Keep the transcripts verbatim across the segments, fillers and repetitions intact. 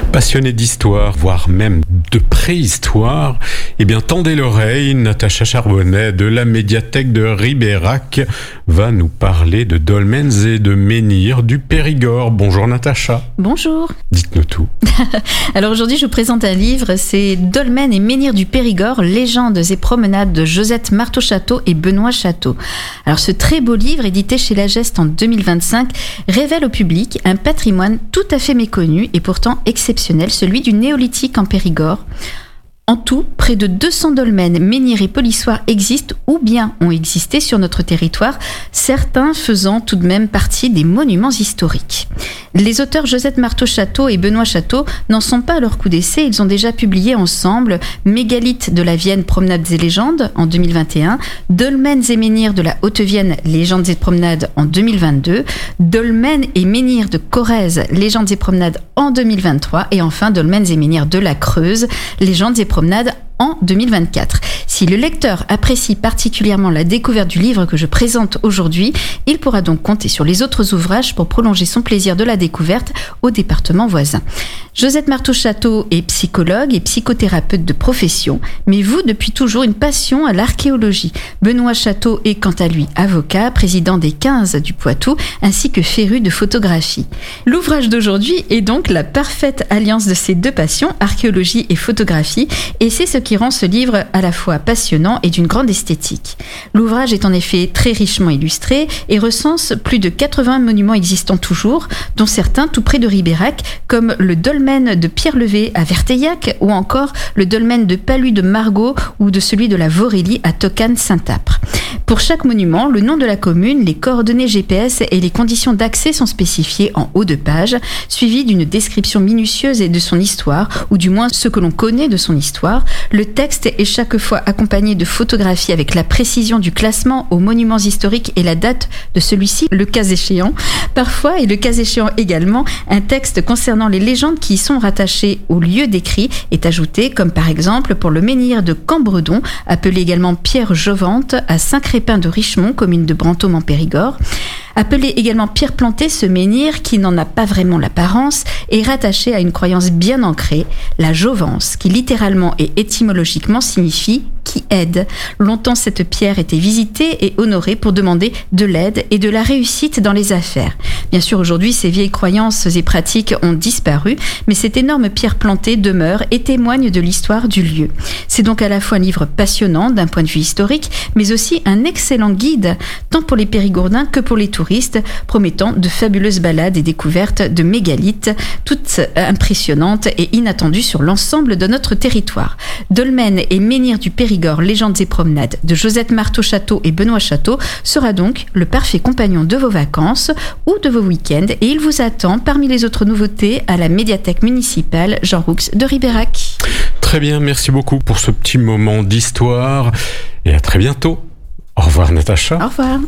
Passionné d'histoire, voire même de préhistoire, eh bien tendez l'oreille, Natacha Charbonnet de la médiathèque de Ribérac va nous parler de dolmens et de menhirs du Périgord. Bonjour Natacha. Bonjour. Dites-nous tout. Alors aujourd'hui je vous présente un livre, c'est Dolmens et menhirs du Périgord, légendes et promenades de Josette Marteau-Château et Benoît Château. Alors ce très beau livre, édité chez La Geste en deux mille vingt-cinq, révèle au public un patrimoine tout à fait méconnu et pourtant exceptionnel, celui du néolithique en Périgord. En tout, près de deux cents dolmens, menhirs et polissoirs existent ou bien ont existé sur notre territoire, certains faisant tout de même partie des monuments historiques. Les auteurs Josette Marteau-Château et Benoît Château n'en sont pas à leur coup d'essai, ils ont déjà publié ensemble Mégalithes de la Vienne, promenades et légendes en deux mille vingt et un, Dolmens et menhirs de la Haute-Vienne, légendes et promenades en deux mille vingt-deux, Dolmens et menhirs de Corrèze, légendes et promenades en deux mille vingt-trois et enfin Dolmens et menhirs de la Creuse, légendes et promenades en deux mille vingt-quatre. Si le lecteur apprécie particulièrement la découverte du livre que je présente aujourd'hui, il pourra donc compter sur les autres ouvrages pour prolonger son plaisir de la découverte au département voisin. Josette Marteau-Château est psychologue et psychothérapeute de profession, mais voue depuis toujours une passion à l'archéologie. Benoît Château est quant à lui avocat, président des quinze du Poitou, ainsi que féru de photographie. L'ouvrage d'aujourd'hui est donc la parfaite alliance de ces deux passions, archéologie et photographie, et c'est ce qui rend ce livre à la fois passionnant et d'une grande esthétique. L'ouvrage est en effet très richement illustré et recense plus de quatre-vingts monuments existants toujours, dont certains tout près de Ribérac, comme le dolmen de Pierre-Levé à Verteillac ou encore le dolmen de Palu de Margaux ou de celui de la Vorélie à Tocane-Saint-Apre. Pour chaque monument, le nom de la commune, les coordonnées G P S et les conditions d'accès sont spécifiés en haut de page, suivis d'une description minutieuse de son histoire, ou du moins ce que l'on connaît de son histoire. Le texte est chaque fois accompagné de photographies avec la précision du classement aux monuments historiques et la date de celui-ci, le cas échéant. Parfois, et le cas échéant également, un texte concernant les légendes qui y sont rattachées au lieu décrit est ajouté, comme par exemple pour le menhir de Cambredon, appelé également Pierre Jovante, à Saint-Crépin de Richemont, commune de Brantôme en Périgord. Appelé également Pierre Planté, ce menhir, qui n'en a pas vraiment l'apparence, est rattaché à une croyance bien ancrée, la jouvence, qui littéralement et étymologiquement signifie « qui aide ». Longtemps, cette pierre était visitée et honorée pour demander de l'aide et de la réussite dans les affaires. Bien sûr, aujourd'hui, ces vieilles croyances et pratiques ont disparu, mais cette énorme pierre plantée demeure et témoigne de l'histoire du lieu. C'est donc à la fois un livre passionnant d'un point de vue historique, mais aussi un excellent guide, tant pour les Périgourdins que pour les touristes, promettant de fabuleuses balades et découvertes de mégalithes, toutes impressionnantes et inattendues sur l'ensemble de notre territoire. Dolmens et menhirs du Périgord, légendes et promenades de Josette Marteau-Château et Benoît Château sera donc le parfait compagnon de vos vacances ou de vos week-ends, et il vous attend parmi les autres nouveautés à la médiathèque municipale Jean Roux de Ribérac. Très bien, merci beaucoup pour ce petit moment d'histoire et à très bientôt. Au revoir Natacha. Au revoir.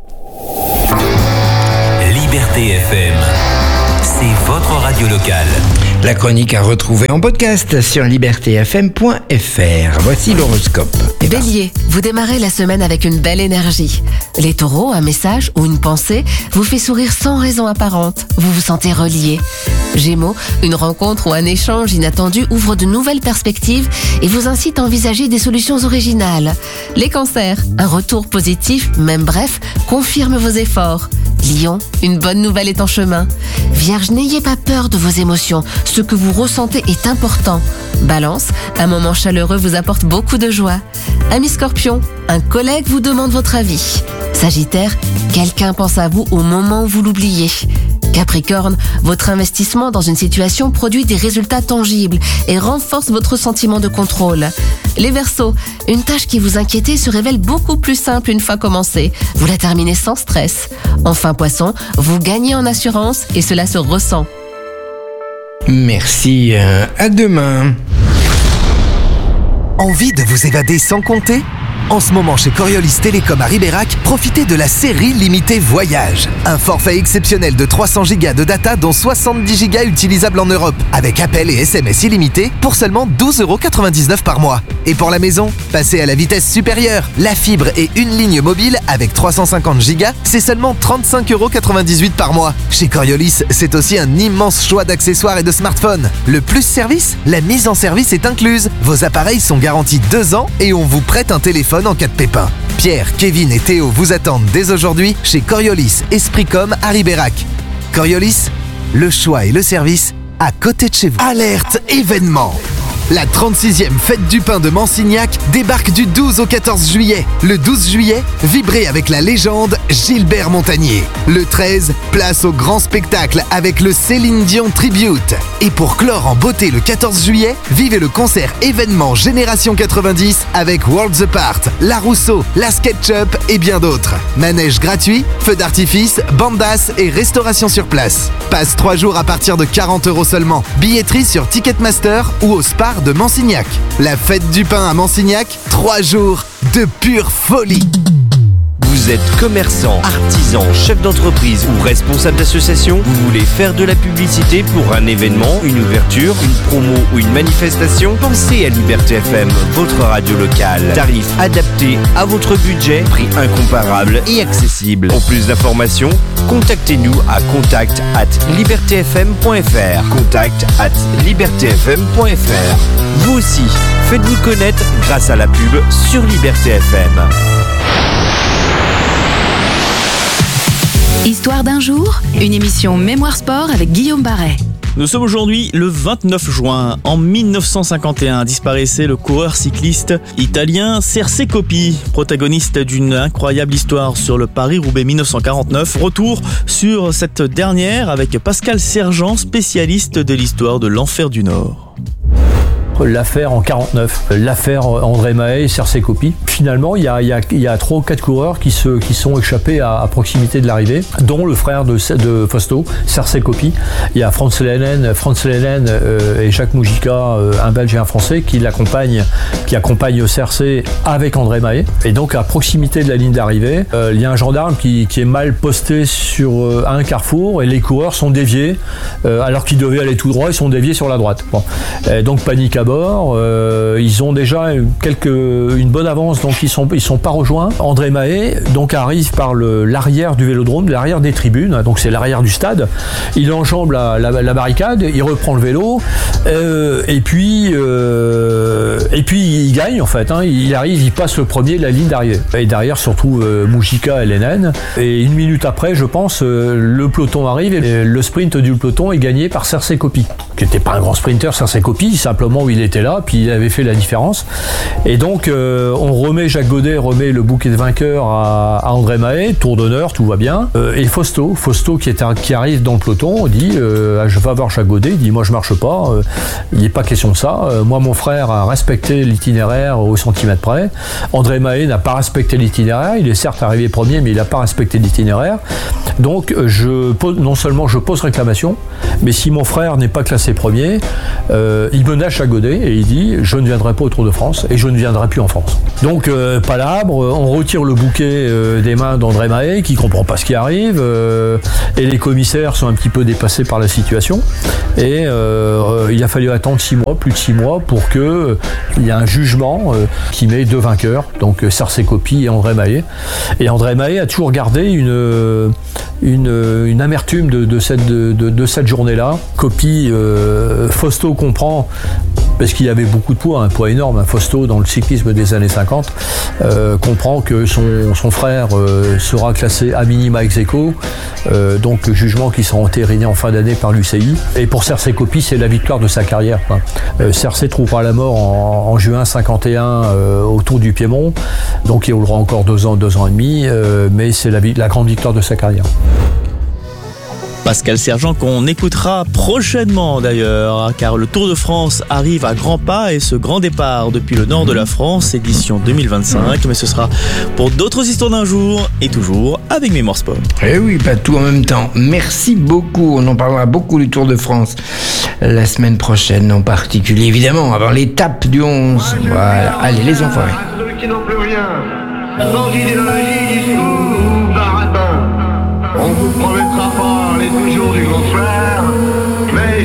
Liberté F M, c'est votre radio locale. La chronique à retrouver en podcast sur liberté f m point f r. Voici l'horoscope. Bélier, vous démarrez la semaine avec une belle énergie. Les taureaux, un message ou une pensée vous fait sourire sans raison apparente. Vous vous sentez relié. Gémeaux, une rencontre ou un échange inattendu ouvre de nouvelles perspectives et vous incite à envisager des solutions originales. Les cancers, un retour positif, même bref, confirme vos efforts. Lion, une bonne nouvelle est en chemin. Vierge, n'ayez pas peur de vos émotions. Ce que vous ressentez est important. Balance, un moment chaleureux vous apporte beaucoup de joie. Ami Scorpion, un collègue vous demande votre avis. Sagittaire, quelqu'un pense à vous au moment où vous l'oubliez. Capricorne, votre investissement dans une situation produit des résultats tangibles et renforce votre sentiment de contrôle. Les Verseaux, une tâche qui vous inquiétait se révèle beaucoup plus simple une fois commencée. Vous la terminez sans stress. Enfin Poisson, vous gagnez en assurance et cela se ressent. Merci, euh, à demain. Envie de vous évader sans compter ? En ce moment, chez Coriolis Télécom à Ribérac, profitez de la série limitée Voyage. Un forfait exceptionnel de trois cents gigas de data, dont soixante-dix gigas utilisables en Europe, avec appels et S M S illimités pour seulement douze euros quatre-vingt-dix-neuf par mois. Et pour la maison, passez à la vitesse supérieure. La fibre et une ligne mobile avec trois cent cinquante gigas, c'est seulement trente-cinq euros quatre-vingt-dix-huit par mois. Chez Coriolis, c'est aussi un immense choix d'accessoires et de smartphones. Le plus service, la mise en service est incluse. Vos appareils sont garantis deux ans et on vous prête un téléphone en cas de pépin. Pierre, Kevin et Théo vous attendent dès aujourd'hui chez Coriolis Espricom à Ribérac. Coriolis, le choix et le service à côté de chez vous. Alerte événement! La trente-sixième Fête du Pain de Mansignac débarque du douze au quatorze juillet. Le douze juillet, vibrez avec la légende Gilbert Montagnier. Le treize, place au grand spectacle avec le Céline Dion Tribute. Et pour clore en beauté le quatorze juillet, vivez le concert événement Génération quatre-vingt-dix avec Worlds Apart, La Rousseau, La SketchUp et bien d'autres. Manège gratuit, feux d'artifice, bandas et restauration sur place. Passe trois jours à partir de quarante euros seulement. Billetterie sur Ticketmaster ou au Spar de Mansignac. La Fête du Pain à Mansignac, trois jours de pure folie. Vous êtes commerçant, artisan, chef d'entreprise ou responsable d'association? Vous voulez faire de la publicité pour un événement, une ouverture, une promo ou une manifestation? Pensez à Liberté F M, votre radio locale. Tarif adapté à votre budget, prix incomparable et accessible. Pour plus d'informations, contactez-nous à contact arobase liberté f m point f r. contact arobase liberté f m point f r. Vous aussi, faites-vous connaître grâce à la pub sur Liberté F M. Histoire d'un jour, une émission Mémoire Sport avec Guillaume Barret. Nous sommes aujourd'hui le vingt-neuf juin. En mille neuf cent cinquante et un disparaissait le coureur cycliste italien Serse Coppi, protagoniste d'une incroyable histoire sur le Paris-Roubaix mille neuf cent quarante-neuf. Retour sur cette dernière avec Pascal Sergent, spécialiste de l'histoire de l'Enfer du Nord. L'affaire en quarante-neuf, l'affaire André Mahé et Serse Coppi. Finalement, il y a, il y a, il y a trois ou quatre coureurs qui, se, qui sont échappés à, à proximité de l'arrivée, dont le frère de, de Fausto, Serse Coppi. Il y a Franz Lehnen, Franz Lehnen euh, et Jacques Mujica, euh, un Belge et un Français, qui l'accompagnent, qui accompagnent Serse avec André Mahé. Et donc, à proximité de la ligne d'arrivée, euh, il y a un gendarme qui, qui est mal posté sur euh, un carrefour et les coureurs sont déviés, euh, alors qu'ils devaient aller tout droit, ils sont déviés sur la droite. Bon. Et donc, panique à bord, euh, ils ont déjà quelques, une bonne avance, donc ils sont, ils sont pas rejoints. André Mahé donc arrive par le, l'arrière du vélodrome, l'arrière des tribunes, donc c'est l'arrière du stade. Il enjambe la, la, la barricade, il reprend le vélo, euh, et puis euh, et puis il gagne en fait. Hein, il arrive, il passe le premier de la ligne d'arrivée. Et derrière surtout euh, Mujica et Lehnen. Et une minute après, je pense, euh, le peloton arrive et le sprint du peloton est gagné par Serse Coppi, qui n'était pas un grand sprinter, Serse Coppi, simplement il était là, puis il avait fait la différence. Et donc euh, on remet, Jacques Godet remet le bouquet de vainqueur à, à André Mahé, tour d'honneur, tout va bien. Euh, et Fausto, Fausto qui, est, qui arrive dans le peloton, dit euh, je vais voir Jacques Godet, il dit moi je marche pas, euh, il n'est pas question de ça. Euh, moi mon frère a respecté l'itinéraire au centimètre près. André Mahé n'a pas respecté l'itinéraire, il est certes arrivé premier, mais il n'a pas respecté l'itinéraire. Donc je pose, non seulement je pose réclamation, mais si mon frère n'est pas classé premier, euh, il menace Jacques Godet et il dit je ne viendrai pas au Tour de France et je ne viendrai plus en France. Donc euh, palabre, on retire le bouquet euh, des mains d'André Mahé qui comprend pas ce qui arrive, euh, et les commissaires sont un petit peu dépassés par la situation, et euh, il a fallu attendre six mois, plus de six mois pour que euh, il y ait un jugement euh, qui met deux vainqueurs, donc Serse Coppi et André Mahé. Et André Mahé a toujours gardé une une, une amertume de, de cette de, de, de cette journée-là. Coppi, euh, Fausto comprend, parce qu'il avait beaucoup de poids, un poids énorme, un Fausto dans le cyclisme des années cinquante, euh, comprend que son, son frère euh, sera classé à minima ex aequo, euh, donc le jugement qui sera entériné en fin d'année par l'U C I. Et pour Serse Coppi, c'est la victoire de sa carrière. Euh, Serse trouvera la mort en, en juin cinquante et un euh, autour du Piémont, donc il roulera encore deux ans, deux ans et demi, euh, mais c'est la, la grande victoire de sa carrière. Pascal Sergent qu'on écoutera prochainement d'ailleurs, car le Tour de France arrive à grands pas et ce grand départ depuis le nord de la France, édition deux mille vingt-cinq, mais ce sera pour d'autres histoires d'un jour et toujours avec Mémoire Sport. Eh oui, pas tout en même temps. Merci beaucoup, on en parlera beaucoup du Tour de France. la semaine prochaine, en particulier, évidemment, avant l'étape du onze. Voilà, allez les enfoirés. Ceux qui n'ont plus rien, sans idéologie, discours ou baratin, on vous promettra pas les toujours du grand frère.